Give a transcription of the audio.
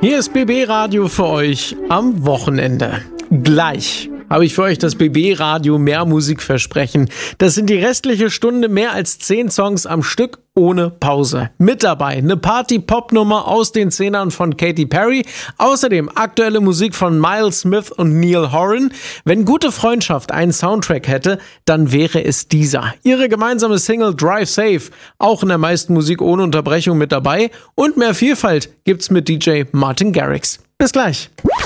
Hier ist BB Radio für euch am Wochenende. Gleich habe ich für euch das BB Radio mehr Musikversprechen. Das sind die restliche Stunde mehr als 10 Songs am Stück ohne Pause. Mit dabei eine Party-Pop-Nummer aus den Zehnern von Katy Perry. Außerdem aktuelle Musik von Miles Smith und Neil Horan. Wenn gute Freundschaft einen Soundtrack hätte, dann wäre es dieser. Ihre gemeinsame Single Drive Safe, auch in der meisten Musik ohne Unterbrechung mit dabei. Und mehr Vielfalt gibt's mit DJ Martin Garrix. Bis gleich.